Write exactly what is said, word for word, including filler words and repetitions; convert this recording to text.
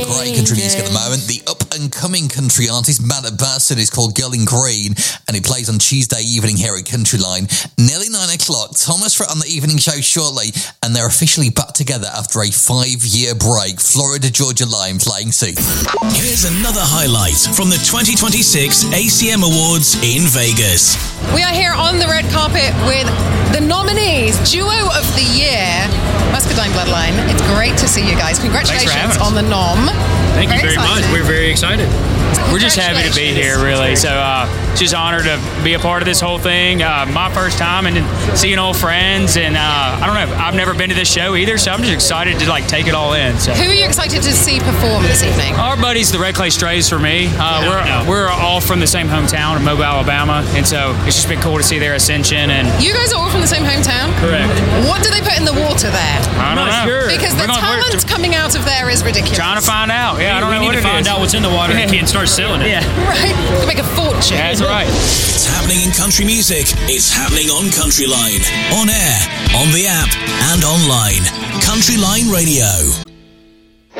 Great country music at the moment. The up-and-coming country artist Matt Burson is called Girl in Green, and he plays on Tuesday evening here at Countryline. Nearly nine o'clock. Thomas for on the evening show shortly, and they're officially back together after a five-year break. Florida Georgia Line playing soon. Here's another highlight from the twenty twenty-six A C M Awards in Vegas. We are here on the red carpet with the nominees, Duo of the Year, Muscadine Bloodline. It's great to see you guys. Congratulations on the nom. Thank you very, very much. We're very excited. We're just happy to be here, really. So, uh, just honored to be a part of this whole thing. Uh, my first time and seeing old friends, and uh, I don't know. I've never been to this show either, so I'm just excited to like take it all in. So, who are you excited to see perform this evening? Our buddies, the Red Clay Strays, for me. Uh, we're no. we're all from the same hometown of Mobile, Alabama, and so it's just been cool to see their ascension. And you guys are all from the same hometown? Correct. What do they put in the water there? I don't know. Sure. Because the going, talent coming out of there is ridiculous. Trying to find out. Yeah, I don't we know need what to it find is. out what's in the water and can't start selling it. Yeah. Right. To make a fortune. That's right. It's happening in country music. It's happening on Countryline. On air, on the app, and online. Countryline Radio.